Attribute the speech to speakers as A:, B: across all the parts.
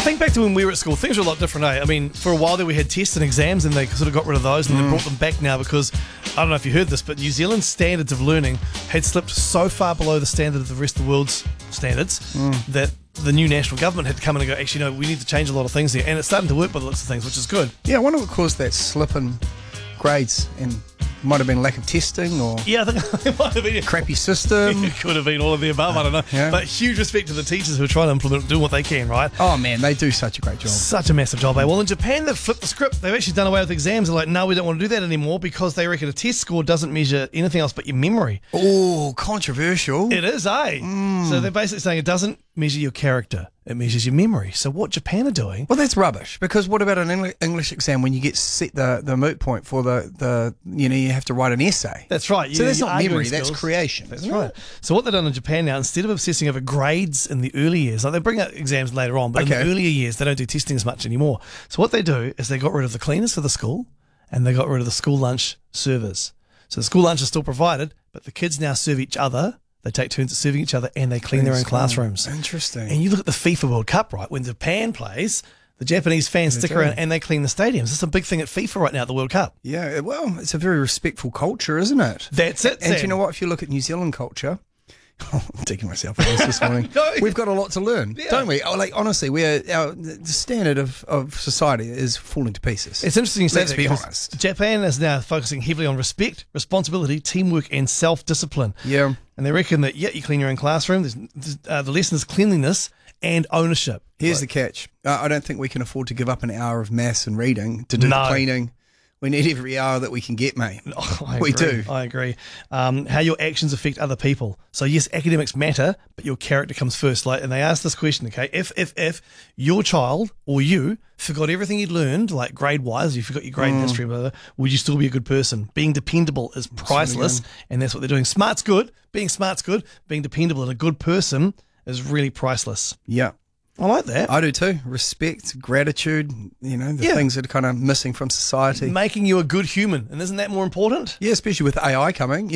A: think back to when we were at school, things were a lot different, eh? I mean, for a while there we had tests and exams and they sort of got rid of those and they brought them back now because, I don't know if you heard this, but New Zealand's standards of learning had slipped so far below the standard of the rest of the world's standards that the new national government had to come in and go, actually, no, we need to change a lot of things here. And it's starting to work by the looks of things, which is good.
B: Yeah, I wonder what caused that slip in grades, and might have been lack of testing or
A: Yeah, I think it might have been.
B: crappy system.
A: It could have been all of the above, I don't know.
B: Yeah.
A: But huge respect to the teachers who are trying to implement, doing what they can, right?
B: Oh man, they do such a great job.
A: Such a massive job, eh? Well, in Japan, they've flipped the script. They've actually done away with exams. They're like, no, we don't want to do that anymore because they reckon a test score doesn't measure anything else but your memory.
B: Oh, controversial.
A: It is, eh? So they're basically saying it doesn't measure your character. It measures your memory. So what Japan are doing...
B: Well, that's rubbish, because what about an English exam when you get set the moot point for the you have to write an essay?
A: That's right.
B: So that's
A: your
B: not
A: arguing
B: memory, that's
A: skills.
B: creation.
A: That's right. So what they've done in Japan now, instead of obsessing over grades in the early years, like they bring out exams later on, but in the earlier years, they don't do testing as much anymore. So what they do is they got rid of the cleaners for the school and they got rid of the school lunch servers. So the school lunch is still provided, but the kids now serve each other. They take turns at serving each other and they clean their own classrooms.
B: Interesting.
A: And you look at the FIFA World Cup, right? When Japan plays, the Japanese fans stick around and they clean the stadiums. It's a big thing at FIFA right now at the World Cup.
B: Yeah, well, it's a very respectful culture, isn't it?
A: That's it,
B: And
A: Sam.
B: you know what? If you look at New Zealand culture, I'm digging myself in this morning.
A: No.
B: We've got a lot to learn, don't we? Oh, like honestly, the standard of society is falling to pieces.
A: It's interesting you say
B: Let's
A: that
B: be
A: because
B: honest.
A: Japan is now focusing heavily on respect, responsibility, teamwork, and self-discipline.
B: Yeah.
A: And they reckon that, you clean your own classroom. The lesson is cleanliness and ownership.
B: Here's the catch. I don't think we can afford to give up an hour of maths and reading to do the cleaning. We need every hour that we can get, mate. We do.
A: I agree. How your actions affect other people. So yes, academics matter, but your character comes first. And they asked this question, okay, if your child or you forgot everything you'd learned, like grade-wise, you forgot your grade history, blah, blah, blah, would you still be a good person? Being dependable is priceless, and that's what they're doing. Smart's good. Being smart's good. Being dependable and a good person is really priceless.
B: Yeah.
A: I like that.
B: I do too. Respect, gratitude, the things that are kind of missing from society.
A: Making you a good human. And isn't that more important?
B: Yeah, especially with AI coming.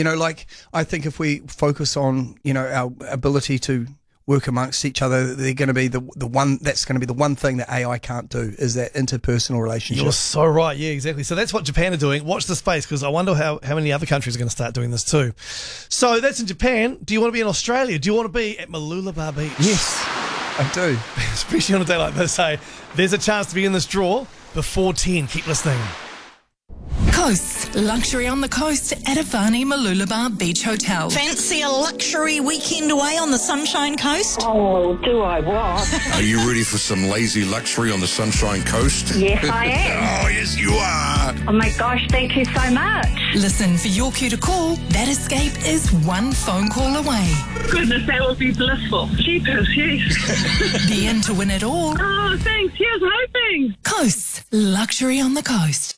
B: I think if we focus on, our ability to work amongst each other, they're going to be the one that's going to be the one thing that AI can't do is that interpersonal relationship.
A: You're so right. Yeah, exactly. So that's what Japan are doing. Watch the space because I wonder how many other countries are going to start doing this too. So that's in Japan. Do you want to be in Australia? Do you want to be at Mooloolaba Beach?
B: Yes. I do.
A: Especially on a day like this, hey. There's a chance to be in this draw before 10. Keep listening.
C: Coasts. Luxury on the coast at Avani Mooloolaba Beach Hotel.
D: Fancy a luxury weekend away on the Sunshine Coast?
E: Oh, do I what?
F: Are you ready for some lazy luxury on the Sunshine Coast?
E: Yes, I am.
F: Oh, yes, you are.
E: Oh my gosh, thank you so much.
C: Listen for your cue to call. That escape is one phone call away.
E: Goodness, that would be blissful. Jeepers, yes.
C: Be in to win it all.
E: Oh, thanks. Here's hoping.
C: Coasts. Luxury on the coast.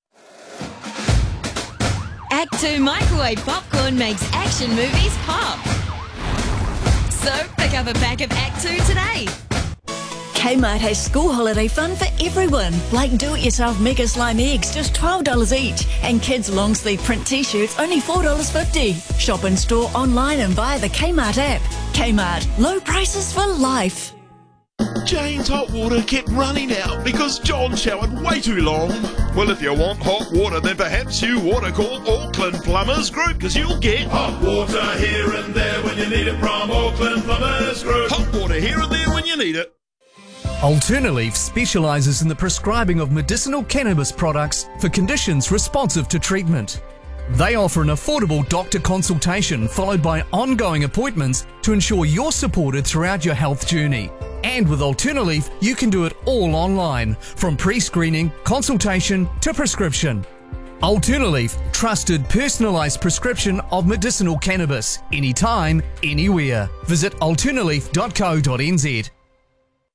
G: Act 2 microwave popcorn makes action movies pop. So pick up a pack of Act 2 today.
D: Kmart has school holiday fun for everyone, like do-it-yourself Mega Slime eggs, just $12 each, and kids' long-sleeve print t-shirts, only $4.50. Shop in store, online and via the Kmart app. Kmart, low prices for life.
H: Jane's hot water kept running out because John showered way too long. Well, if you want hot water, then perhaps you ought to call Auckland Plumbers Group, because you'll get hot water here and there when you need it from Auckland Plumbers Group. Hot water here and there when you need it.
I: Alternaleaf specialises in the prescribing of medicinal cannabis products for conditions responsive to treatment. They offer an affordable doctor consultation followed by ongoing appointments to ensure you're supported throughout your health journey. And with Alternaleaf, you can do it all online, from pre-screening, consultation to prescription. Alternaleaf, trusted personalised prescription of medicinal cannabis, anytime, anywhere. Visit alternaleaf.co.nz.